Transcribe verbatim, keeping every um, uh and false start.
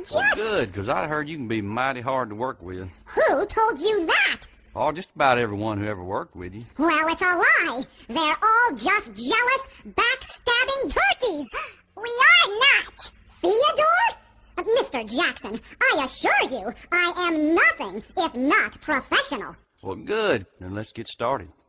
just... Well, good, because I heard you can be mighty hard to work with. Who told you that? Oh, just about everyone who ever worked with you. Well, it's a lie. They're all just jealous, backstabbing turkeys. We are not. Theodore? Uh, Mister Jackson, I assure you, I am nothing if not professional. Well, good. Then let's get started.